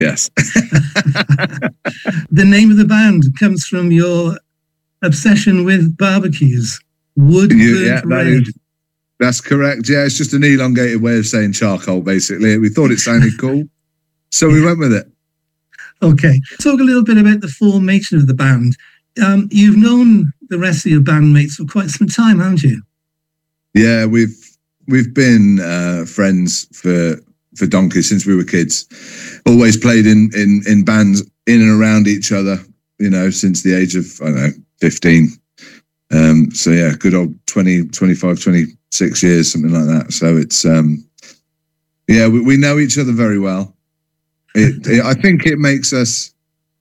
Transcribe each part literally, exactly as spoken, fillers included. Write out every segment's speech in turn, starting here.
Yes. The name of the band comes from your obsession with barbecues. Wood You- burnt yeah, that red. is- that's correct. Yeah, it's just an elongated way of saying charcoal, basically. We thought it sounded cool, so we went with it. Okay. Talk a little bit about the formation of the band. Um, you've known the rest of your bandmates for quite some time, haven't you? Yeah, we've we've been uh, friends for for donkeys since we were kids. Always played in, in in bands in and around each other, you know, since the age of, I don't know, fifteen. Um, so yeah, good old twenty, twenty-five, twenty-six years, something like that. So it's, um, yeah, we, we know each other very well. It, it, I think it makes us,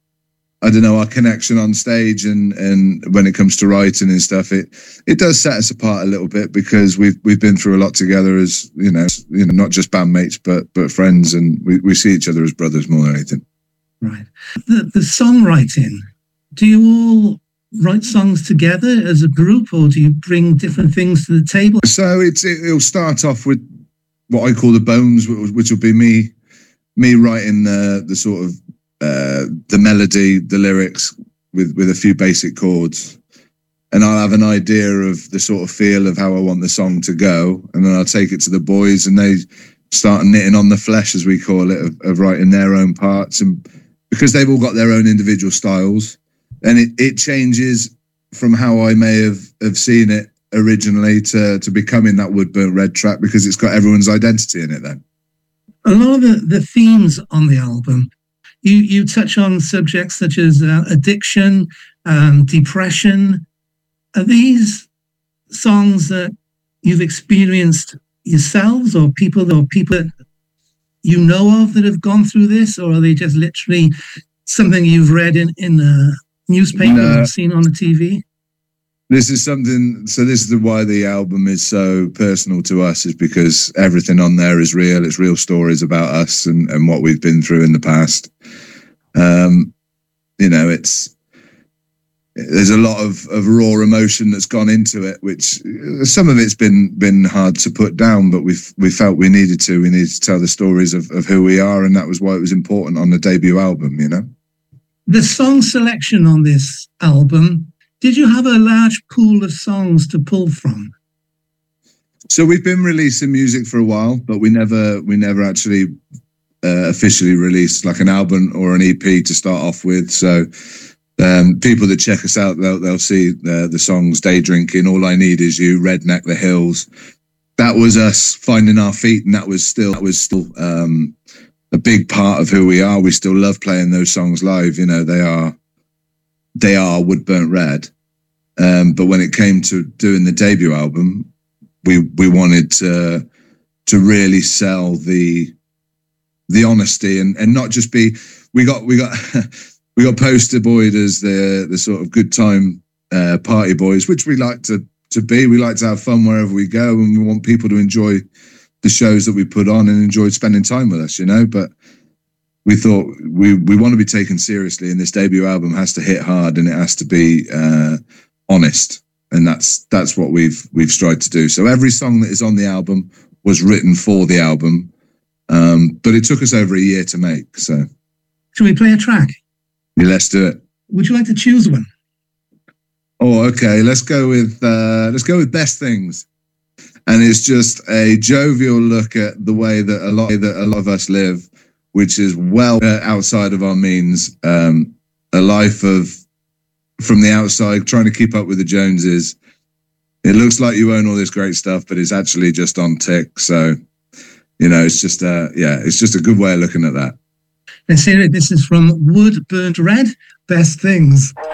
I don't know, our connection on stage and, and when it comes to writing and stuff, it it does set us apart a little bit because we've we've been through a lot together as, you know, you know, not just bandmates but but friends, and we, we see each other as brothers more than anything. Right. The, the songwriting, do you all write songs together as a group, or do you bring different things to the table? So it's it, it'll start off with what I call the bones, which will be me me writing the the sort of uh, the melody, the lyrics with with a few basic chords, and I'll have an idea of the sort of feel of how I want the song to go, and then I'll take it to the boys, and they start knitting on the flesh, as we call it, of, of writing their own parts, and because they've all got their own individual styles, and it, it changes from how I may have, have seen it originally to, to becoming that Wood Burnt Red track, because it's got everyone's identity in it then. A lot of the, the themes on the album, you, you touch on subjects such as uh, addiction, um, depression. Are these songs that you've experienced yourselves, or people or people that you know of that have gone through this, or are they just literally something you've read in, in a newspaper No. or seen on the T V? This is something, so this is the, why the album is so personal to us, is because everything on there is real. It's real stories about us and, and what we've been through in the past. Um, you know, it's, there's a lot of, of raw emotion that's gone into it, which some of it's been been hard to put down, but we've we felt we needed to. We needed to tell the stories of, of who we are, and that was why it was important on the debut album, you know? The song selection on this album, did you have a large pool of songs to pull from? So we've been releasing music for a while, but we never we never actually uh, officially released like an album or an E P to start off with. So um, people that check us out, they'll, they'll see the, the songs Day Drinking, All I Need Is You, Redneck, The Hills. That was us finding our feet, and that was still that was still um, a big part of who we are. We still love playing those songs live. You know, they are they are Wood Burnt Red. Um, but when it came to doing the debut album, we we wanted to to really sell the the honesty and, and not just be. We got we got we got poster boyed as the the sort of good time uh, party boys, which we like to to be. We like to have fun wherever we go, and we want people to enjoy the shows that we put on and enjoy spending time with us. You know, but we thought we we want to be taken seriously, and this debut album has to hit hard, and it has to be uh, honest. And that's that's what we've we've tried to do. So every song that is on the album was written for the album, um, but it took us over a year to make. So, Shall we play a track? yeah, let's do it. Would you like to choose one? Oh, okay. Let's go with uh, let's go with Best Things, and it's just a jovial look at the way that a lot that a lot of us live, which is well uh, outside of our means. Um, a life of from the outside, trying to keep up with the Joneses. It looks like you own all this great stuff, but it's actually just on tick. So, you know, it's just uh, yeah, it's just a good way of looking at that. Let's hear it. This is from Wood Burnt Red, Best Things.